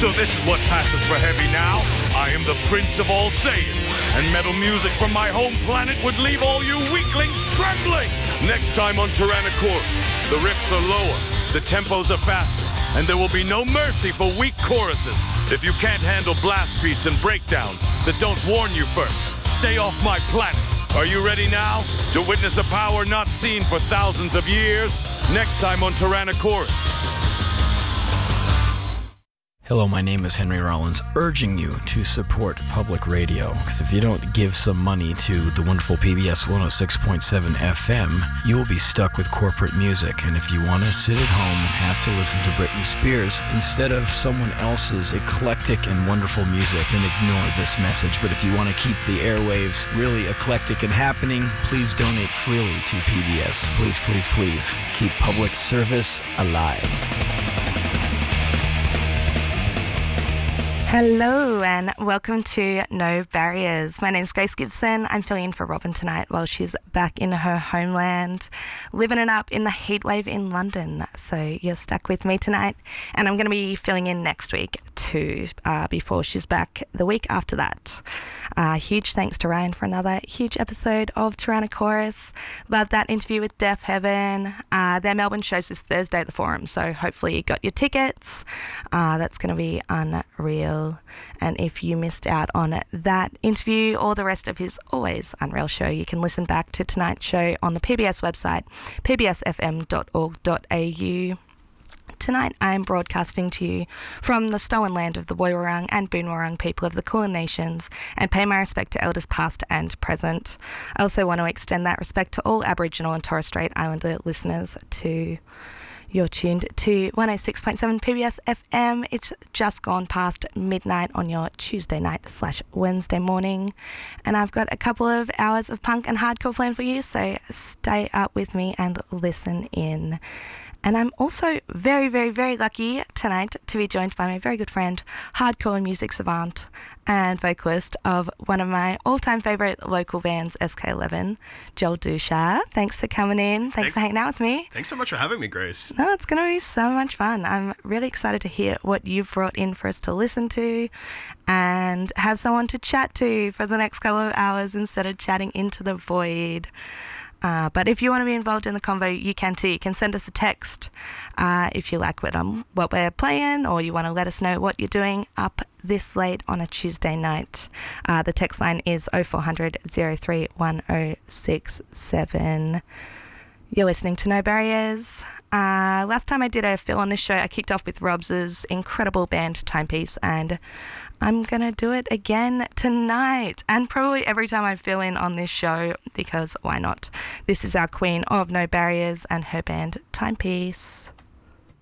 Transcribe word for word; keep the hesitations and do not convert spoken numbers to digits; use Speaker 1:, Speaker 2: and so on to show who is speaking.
Speaker 1: So this is what passes for heavy now. I am the Prince of all Saiyans, and metal music from my home planet would leave all you weaklings trembling. Next time on Tyrannosaurus, the riffs are lower, the tempos are faster, and there will be no mercy for weak choruses. If you can't handle blast beats and breakdowns that don't warn you first, stay off my planet. Are you ready now to witness a power not seen for thousands of years? Next time on Tyrannosaurus.
Speaker 2: Hello, my name is Henry Rollins, urging you to support public radio, because if you don't give some money to the wonderful P B S one oh six point seven F M, you will be stuck with corporate music. And if you want to sit at home and have to listen to Britney Spears instead of someone else's eclectic and wonderful music, then ignore this message. But if you want to keep the airwaves really eclectic and happening, please donate freely to P B S. Please, please, please keep public service alive.
Speaker 3: Hello and welcome to No Barriers. My name is Grace Gibson. I'm filling in for Robin tonight while she's back in her homeland, living it up in the heatwave in London. So you're stuck with me tonight, and I'm going to be filling in next week too, uh, before she's back the week after that. Uh, huge thanks to Ryan for another huge episode of Tyrannosaurus. Love that interview with Deaf Heaven. Uh, their Melbourne show's this Thursday at the Forum, so hopefully you got your tickets. Uh, that's going to be unreal. And if you missed out on that interview or the rest of his always unreal show, you can listen back to tonight's show on the P B S website, p b s f m dot org dot a u. Tonight I'm broadcasting to you from the stolen land of the Woiwurrung and Boonwurrung people of the Kulin Nations, and pay my respect to elders past and present. I also want to extend that respect to all Aboriginal and Torres Strait Islander listeners too. You're tuned to one oh six point seven P B S F M. It's just gone past midnight on your Tuesday night slash Wednesday morning. And I've got a couple of hours of punk and hardcore planned for you, so stay up with me and listen in. And I'm also very, very, very lucky tonight to be joined by my very good friend, hardcore music savant and vocalist of one of my all-time favourite local bands, S K eleven, Joel Dusha. Thanks for coming in. Thanks, Thanks for hanging out with me.
Speaker 4: Thanks so much for having me, Grace.
Speaker 3: No, it's going to be so much fun. I'm really excited to hear what you've brought in for us to listen to and have someone to chat to for the next couple of hours instead of chatting into the void. Uh, but if you want to be involved in the convo, you can too. You can send us a text uh, if you like what, um, what we're playing, or you want to let us know what you're doing up this late on a Tuesday night. Uh, the text line is oh four hundred, oh three one oh six seven. You're listening to No Barriers. Uh, last time I did a fill on this show, I kicked off with Rob's incredible band Timepiece, and I'm going to do it again tonight and probably every time I fill in on this show, because why not? This is our queen of No Barriers and her band Timepiece.